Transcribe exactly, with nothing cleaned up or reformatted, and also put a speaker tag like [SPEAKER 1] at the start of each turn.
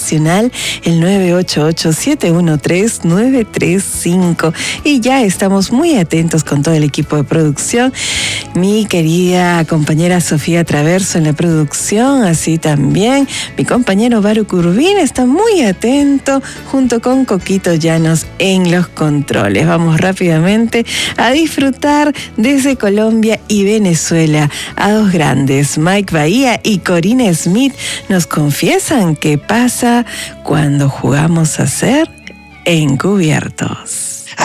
[SPEAKER 1] nacional, el nueve ocho ocho, siete uno tres, nueve tres cinco. Y ya estamos muy atentos con todo el equipo de producción. Mi querida compañera Sofía Traverso en la producción, así también mi compañero Baruch Urbina está muy atento, junto con Coquito Llanos en los controles. Vamos rápidamente a disfrutar desde Colombia y Venezuela a dos grandes, Mike Bahía y Corina Smith, nos confiesan qué pasa cuando jugamos a ser encubiertos.